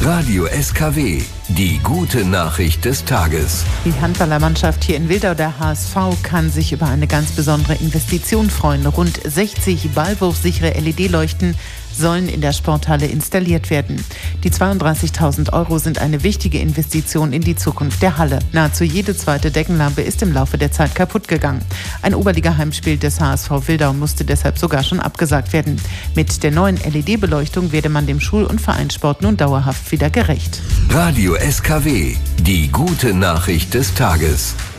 Radio SKW, die gute Nachricht des Tages. Die Handballermannschaft hier in Wildau, der HSV, kann sich über eine ganz besondere Investition freuen. Rund 60 ballwurfsichere LED-Leuchten sollen in der Sporthalle installiert werden. Die 32.000 € sind eine wichtige Investition in die Zukunft der Halle. Nahezu jede zweite Deckenlampe ist im Laufe der Zeit kaputt gegangen. Ein Oberliga-Heimspiel des HSV Wildau musste deshalb sogar schon abgesagt werden. Mit der neuen LED-Beleuchtung werde man dem Schul- und Vereinssport nun dauerhaft wieder gerecht. Radio SKW, die gute Nachricht des Tages.